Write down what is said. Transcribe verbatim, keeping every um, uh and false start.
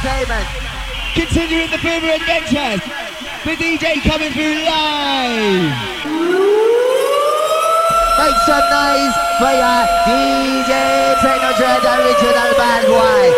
Entertainment. Continuing the Boomer Adventures. The D J coming through live. Make some noise for your D J Techno Dread Original Bad Boy.